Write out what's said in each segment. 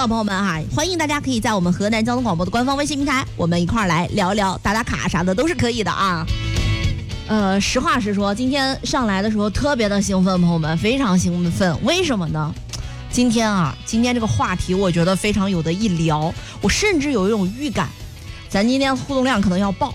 了，朋友们啊，欢迎大家可以在我们河南交通广播的官方微信平台，我们一块儿来聊聊打打卡啥的都是可以的啊。实话实说，今天上来的时候特别的兴奋，朋友们非常兴奋，为什么呢？今天这个话题我觉得非常有的一聊，我甚至有一种预感，咱今天互动量可能要爆，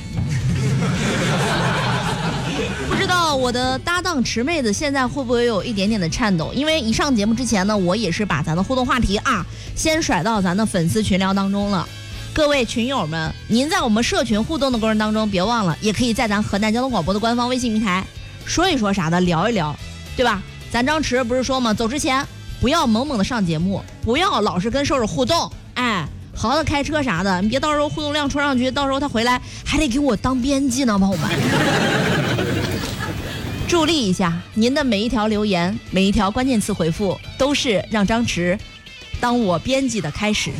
不知道我的搭档池妹子现在会不会有一点点的颤抖？因为一上节目之前呢，我也是把咱的互动话题先甩到咱的粉丝群聊当中了。各位群友们，您在我们社群互动的过程当中，别忘了也可以在咱河南交通广播的官方微信平台说一说啥的，聊一聊，对吧？咱张弛不是说吗？走之前不要猛猛的上节目，不要老是跟兽兽互动，好好的开车啥的，你别到时候互动量冲上去，到时候他回来还得给我当编辑呢，朋友们。助力一下，您的每一条留言，每一条关键词回复，都是让张弛当我编辑的开始。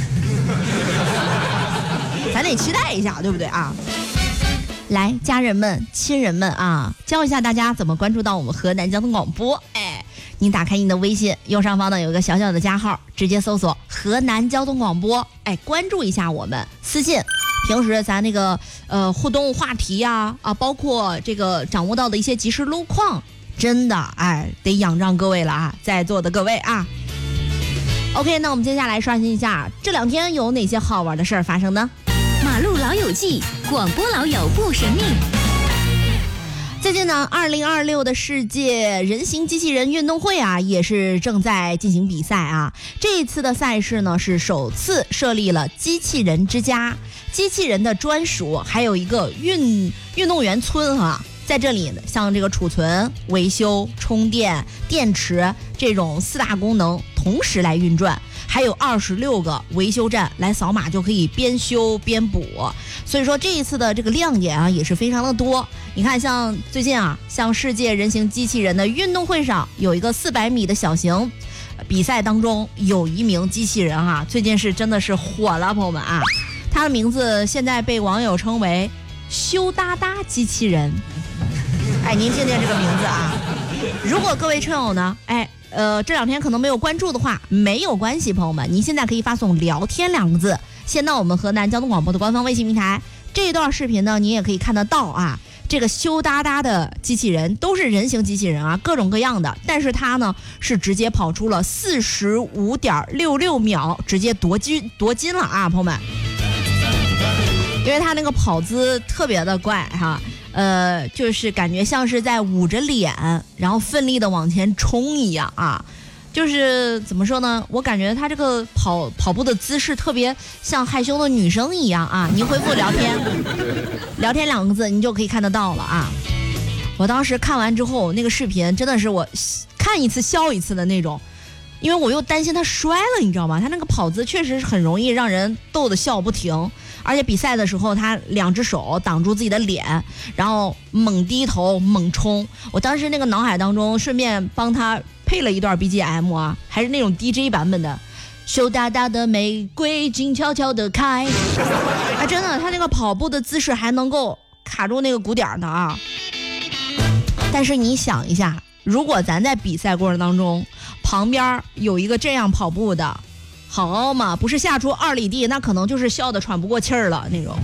咱得期待一下，对不对啊？来，家人们、亲人们教一下大家怎么关注到我们河南交通广播。您打开您的微信，右上方呢有一个小小的加号，直接搜索河南交通广播，关注一下我们，私信。平时咱那个互动话题包括这个掌握到的一些即时路况，真的得仰仗各位了在座的各位OK， 那我们接下来刷新一下这2天有哪些好玩的事儿发生呢？ 马路老友记，广播老友不神秘。 最近呢，2026的世界人形机器人运动会也是正在进行比赛这一次的赛事呢是首次设立了机器人之家、机器人的专属，还有一个运动员村在这里像这个储存、维修、充电、电池这种4大功能同时来运转，还有26个维修站来扫码就可以边修边补，所以说这一次的这个亮点也是非常的多。你看像最近像世界人形机器人的运动会上有一个400米的小型比赛当中，有一名机器人最近是真的是火了，朋友们他的名字现在被网友称为羞答答机器人。您听听这个名字如果各位车友呢这2天可能没有关注的话，没有关系，朋友们，您现在可以发送聊天2个字先到我们河南交通广播的官方微信平台，这一段视频呢你也可以看得到这个羞答答的机器人都是人形机器人各种各样的，但是它呢是直接跑出了45.66秒，直接夺金了朋友们，因为它那个跑姿特别的怪就是感觉像是在捂着脸然后奋力的往前冲一样就是怎么说呢，我感觉他这个跑步的姿势特别像害羞的女生一样您回复聊天2个字你就可以看得到了我当时看完之后，那个视频真的是我看一次笑一次的那种，因为我又担心他摔了，你知道吗？他那个跑姿确实是很容易让人逗得笑不停，而且比赛的时候他2只手挡住自己的脸，然后猛低头猛冲。我当时那个脑海当中顺便帮他配了一段 BGM 还是那种 DJ 版本的，羞答答的玫瑰静悄悄的开真的他那个跑步的姿势还能够卡住那个鼓点的但是你想一下，如果咱在比赛过程当中旁边有一个这样跑步的，好嘛，不是下出2里地，那可能就是笑得喘不过气儿了那种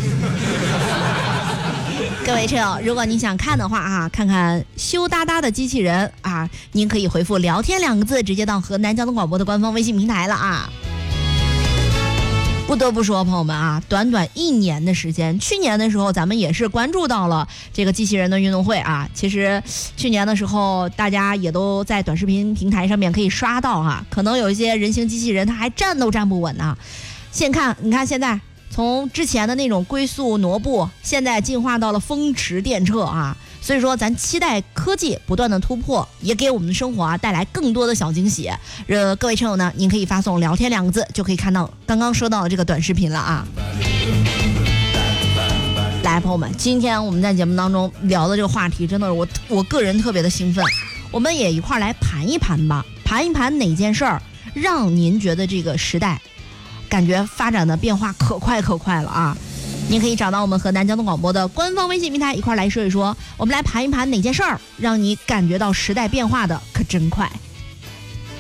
各位车友，如果你想看的话看看羞答答的机器人您可以回复聊天2个字直接到河南交通广播的官方微信平台了不得不说，朋友们短短1年的时间，去年的时候咱们也是关注到了这个机器人的运动会其实去年的时候大家也都在短视频平台上面可以刷到可能有一些人形机器人它还站都站不稳你看现在从之前的那种龟速挪步，现在进化到了风驰电掣所以说咱期待科技不断的突破，也给我们的生活带来更多的小惊喜。各位车友呢，您可以发送聊天2个字就可以看到刚刚说到的这个短视频了来，朋友们，今天我们在节目当中聊的这个话题真的是我个人特别的兴奋，我们也一块来盘一盘吧，盘一盘哪件事儿让您觉得这个时代感觉发展的变化可快了您可以找到我们河南交通广播的官方微信平台一块来说一说，我们来盘一盘哪件事儿让你感觉到时代变化的可真快。